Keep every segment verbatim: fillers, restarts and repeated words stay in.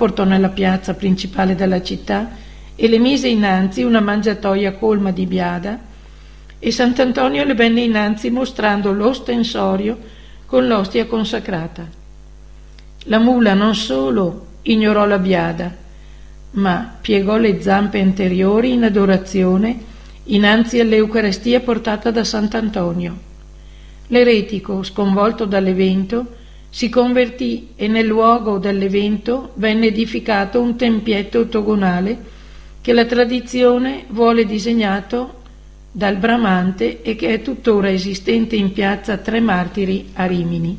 portò nella piazza principale della città e le mise innanzi una mangiatoia colma di biada, e Sant'Antonio le venne innanzi mostrando l'ostensorio con l'ostia consacrata. La mula non solo ignorò la biada, ma piegò le zampe anteriori in adorazione innanzi all'Eucaristia portata da Sant'Antonio. L'eretico, sconvolto dall'evento, si convertì e nel luogo dell'evento venne edificato un tempietto ottagonale che la tradizione vuole disegnato dal Bramante e che è tuttora esistente in piazza Tre Martiri a Rimini.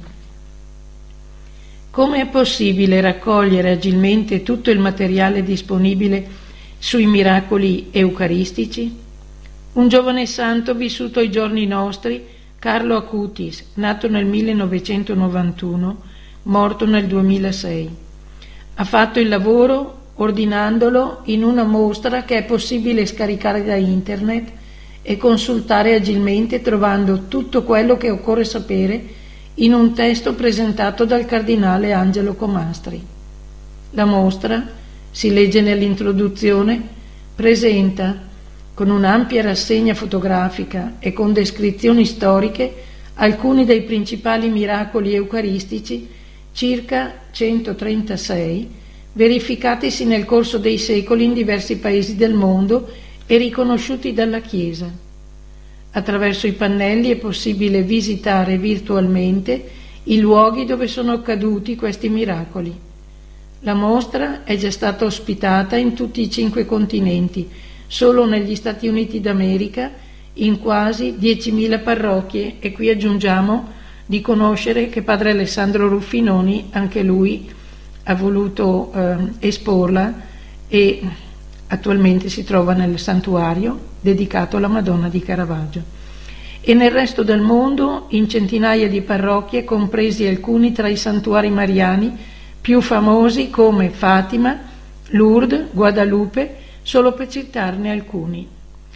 Come è possibile raccogliere agilmente tutto il materiale disponibile sui miracoli eucaristici? Un giovane santo vissuto ai giorni nostri, Carlo Acutis, nato nel millenovecentonovantuno, morto nel duemilasei, ha fatto il lavoro ordinandolo in una mostra che è possibile scaricare da internet e consultare agilmente, trovando tutto quello che occorre sapere in un testo presentato dal cardinale Angelo Comastri. La mostra, si legge nell'introduzione, presenta, con un'ampia rassegna fotografica e con descrizioni storiche, alcuni dei principali miracoli eucaristici, circa centotrentasei, verificatisi nel corso dei secoli in diversi paesi del mondo e riconosciuti dalla Chiesa. Attraverso i pannelli è possibile visitare virtualmente i luoghi dove sono accaduti questi miracoli. La mostra è già stata ospitata in tutti i cinque continenti, solo negli Stati Uniti d'America, in quasi diecimila parrocchie, e qui aggiungiamo di conoscere che padre Alessandro Ruffinoni, anche lui, ha voluto eh, esporla e attualmente si trova nel santuario dedicato alla Madonna di Caravaggio. E nel resto del mondo, in centinaia di parrocchie, compresi alcuni tra i santuari mariani più famosi come Fatima, Lourdes, Guadalupe, solo per citarne alcuni.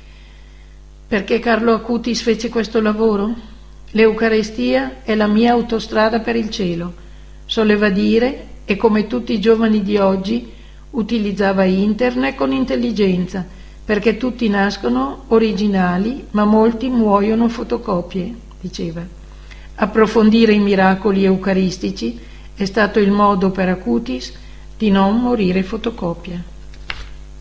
Perché Carlo Acutis fece questo lavoro? L'Eucaristia è la mia autostrada per il cielo, soleva dire, e come tutti i giovani di oggi utilizzava internet con intelligenza, perché tutti nascono originali, ma molti muoiono fotocopie, diceva. Approfondire i miracoli eucaristici è stato il modo per Acutis di non morire fotocopia.